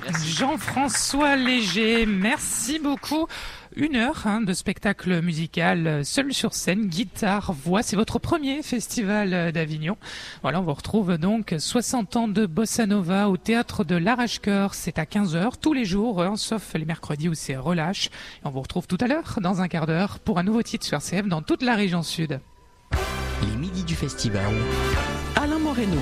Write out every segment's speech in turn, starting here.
Jean-François Léger, merci beaucoup. 1 heure de spectacle musical seul sur scène, guitare, voix. C'est votre premier festival d'Avignon. Voilà, on vous retrouve donc 60 ans de Bossa Nova au théâtre de l'Arrache-Cœur. C'est à 15h tous les jours, sauf les mercredis où c'est relâche. Et on vous retrouve tout à l'heure, dans un quart d'heure, pour un nouveau titre sur RCF dans toute la région sud. Les midis du festival. Alain Moreno.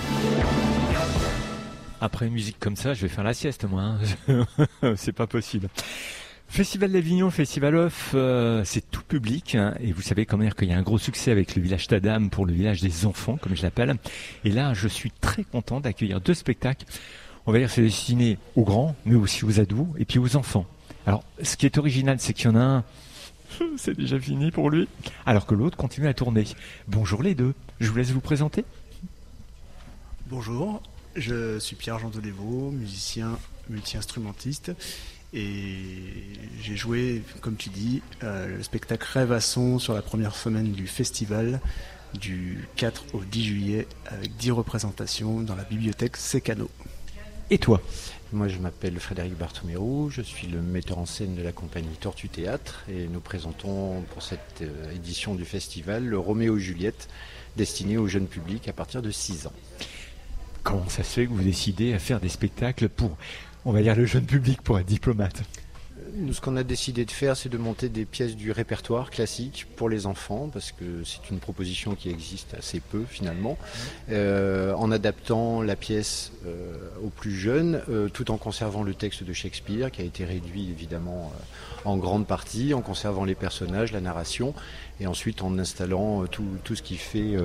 Après une musique comme ça, je vais faire la sieste, moi. C'est pas possible. Festival d'Avignon, Festival Off, c'est tout public, hein, et vous savez quand même qu'il y a un gros succès avec le village Tadam pour le village des enfants, comme je l'appelle. Et là, je suis très content d'accueillir 2 spectacles. On va dire que c'est destiné aux grands, mais aussi aux ados, et puis aux enfants. Alors, ce qui est original, c'est qu'il y en a un, c'est déjà fini pour lui, alors que l'autre continue à tourner. Bonjour les deux, je vous laisse vous présenter. Bonjour, je suis Pierre-Jean Delévaux, musicien multi-instrumentiste. Et j'ai joué, comme tu dis, le spectacle Rêve à son sur la première semaine du festival du 4 au 10 juillet avec 10 représentations dans la bibliothèque Sécano. Et toi ? Moi je m'appelle Frédéric Bartomeu, je suis le metteur en scène de la compagnie Tortue Théâtre et nous présentons pour cette édition du festival le Roméo et Juliette destiné au jeune public à partir de 6 ans. Comment ça se fait que vous décidez à faire des spectacles pour, on va dire, le jeune public, pour être diplomate ? Nous, ce qu'on a décidé de faire, c'est de monter des pièces du répertoire classique pour les enfants, parce que c'est une proposition qui existe assez peu finalement, en adaptant la pièce aux plus jeunes, tout en conservant le texte de Shakespeare, qui a été réduit évidemment en grande partie, en conservant les personnages, la narration, et ensuite en installant tout ce qui fait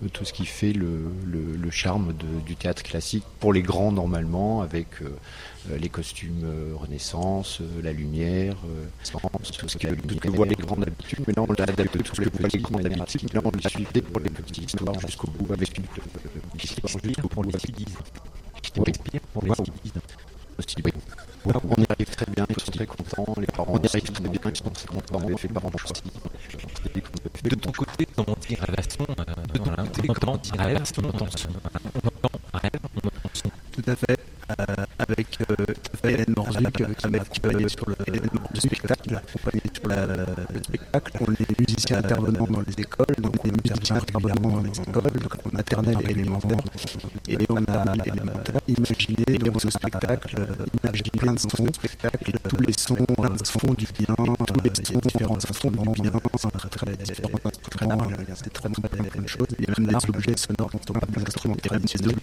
le charme du théâtre classique pour les grands normalement, avec les costumes Renaissance, la lumière, tout ce que voient les grands d'habitude, mais là on l'a adapté tout ce que voient les grands d'habitude, mais là on l'a suivi pour les petites histoires jusqu'au bout avec une Shakespeare pour les studies. Shakespeare pour les studies. On y arrive très bien, ils sont très contents, les parents y arrivent très bien, ils sont très contents, les parents choisissent. De ton côté, comment dire à la son, comment dire à la son, on entend un rêve, on entend son. Tout à fait. Avec Hélène Morzuc, avec sur le spectacle, accompagné sur le spectacle. On est musiciens intervenants dans les écoles, donc on est musiciens intervenants dans les écoles, donc en maternelle et élémentaire. Et on a imaginé dans ce spectacle, plein de sons, et tous les sons font du bien, tous les différents sons font du bien, c'est très différents instruments, c'est très plein de choses. Il y a même des objets sonores qui ne sont pas des instruments traditionnels,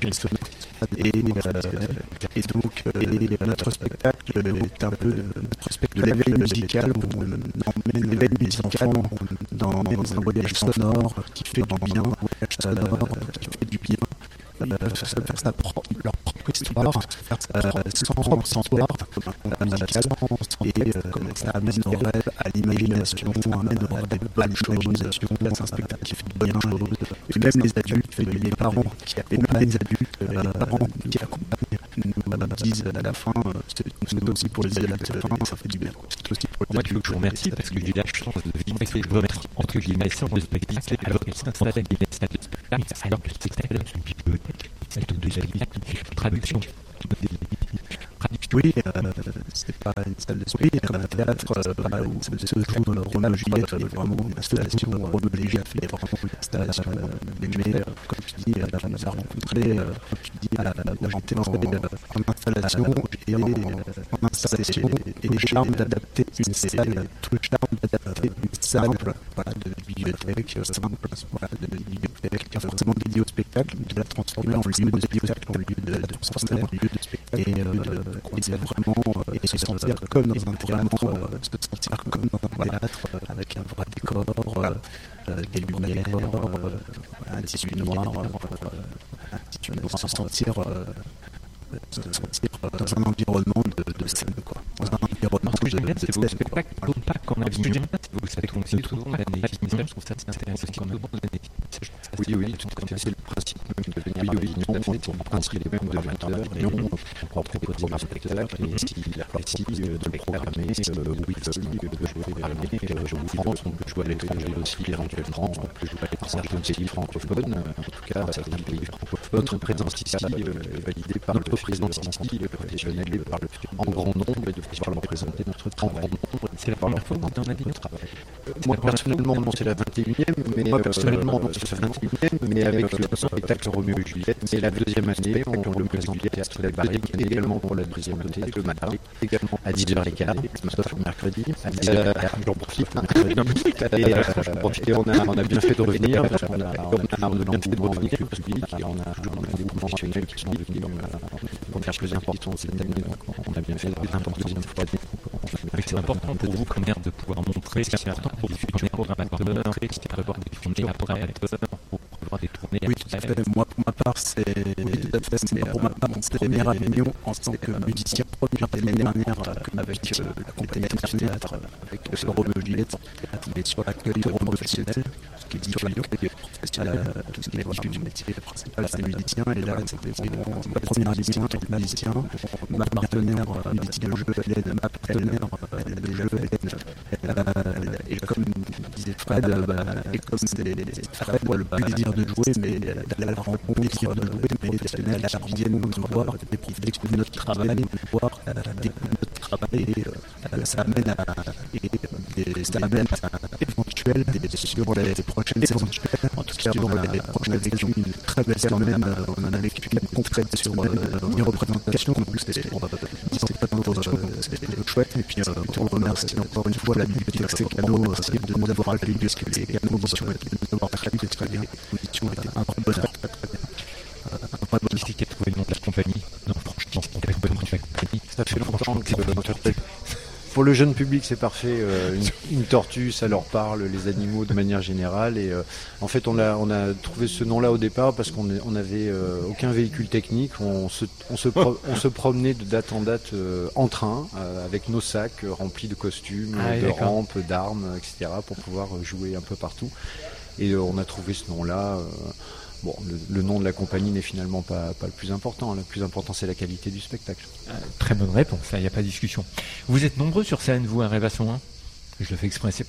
et donc notre spectacle est un peu notre spectacle de l'éveil musical, où on emmène l'éveil musical dans un voyage sonore qui fait du bien, qui fait du bien. Faire leur propre histoire, sans propre histoire, musical, et ça amène au rêve, à l'imagination, amène au rêve des bonnes choses. C'est un spectacle qui fait du bien, et même les adultes, les parents qui accompagnent les adultes, les parents qui accompagnent nous disent à la fin, c'est aussi pour les adultes, ça fait du bien. C'est aussi pour les Moi, je vous remercie parce que j'ai eu la chance de vivre et je veux mettre entre guillemets de spectacle alors qu'elle s'installait avec des salles de spectacle, alors que le spectacle est une bibliothèque, elle donne déjà une traduction. Oui, c'est pas une salle de spectacle, c'est un théâtre où se joue Roméo et Juliette, vraiment une installation. Roméo et Juliette fait vraiment une installation. Mais comme tu dis, on a rencontré, comme tu dis, j'étais en installation et les charmes d'adapter une salle, tout le charme d'adapter une salle de bibliothèque, de bibliothèque, qui a forcément dédié au spectacle, de la transformer en lieu de spectacle, en lieu de spectacle, et c'est vraiment se sentir comme dans un théâtre, se sentir comme dans un théâtre, avec un vrai décor, des lumières, un tissu noir, se sentir dans un environnement de scène, quoi. Dans un environnement Ce que j'aime bien, c'est vos de spectacles ne tournent pas qu'en Avignon. Vous savez tourner tout au long de l'année. Je trouve ça assez intéressant. Oui, tout à fait. C'est le principe même de Avignon, pour inscrire les points de 20h, et on pourra proposer aux spectateurs, et s'ils apprécient, de le programmer où ils veulent, de jouer en France, on peut jouer à l'étranger aussi, éventuellement, on peut jouer à certains pays francophones, en tout cas, certains pays francophones. Notre présence ici est validée par le président ici, professionnel, en grand nombre, et de pouvoir leur présenter notre travail. C'est la première fois que vous êtes en Avignon? Moi, personnellement, non, c'est la 21e, mais mais avec le spectacle Roméo et Juliette, c'est la deuxième année, on le présente au Théâtre des Barriques, également pour la deuxième année, le matin, également à 10h15, sauf mercredi, à 10h, j'en profite, et on a bien fait de revenir, parce qu'on a de l'engouement avec le public, et on a des conventionnels qui sont venus pour faire plus important cette année, donc on a bien fait la plus importante fois. C'est important pour vous, comme de pouvoir montrer, c'est important pour les futurs programmateurs, c'est prévoir des tournées après, pour prévoir des tournées. Oui, tout à fait. Moi, pour ma part, c'est première Avignon en tant que musicien, première l'année dernière avec la compagnie de théâtre, avec le Roméo et Juliette, mais sur l'accueil de Roméo professionnel, ce qui est dit sur Avignon, tout ce qui est du métier principal, c'est musicien, et là, c'est vraiment ma première Avignon en tant que musicien, ma partenaire musicien au jeu, Hélène, ma partenaire de jeu, Hélène, et comme disait Fred, et comme Fred, le plaisir de jouer, mais la rencontre, le plaisir de jouer, mais elle viennent nous voir, découvrir notre travail, voir notre travail, et ça amène à éventuel sur les prochaines éventuelles, en tout cas sur les prochaines élections, une très belle quand même, on en a vécu une concrète sur une représentation, donc c'est pas toujours chouette, et puis on remercie encore une fois la bibliothèque C'est Cadeau de nous avoir accueillis, parce que les conditions de nous avoir accueillis, très bien, les conditions étaient un vrai bonheur. Qui a trouvé le nom de la compagnie? Non, franchement, on n'a pas le nom de la compagnie. Ça fait longtemps que pour le jeune public, c'est parfait. Une tortue, ça leur parle, les animaux de manière générale. Et en fait, on a trouvé ce nom-là au départ parce qu'on n'avait aucun véhicule technique. On se promenait de date en date en train avec nos sacs remplis de costumes, rampes, d'armes, etc. pour pouvoir jouer un peu partout. Et on a trouvé ce nom-là. Bon, le nom de la compagnie n'est finalement pas le plus important. Le plus important, c'est la qualité du spectacle. Très bonne réponse, il n'y a pas de discussion. Vous êtes nombreux sur scène, vous, à Rêvasson 1? Je le fais exprès, c'est pas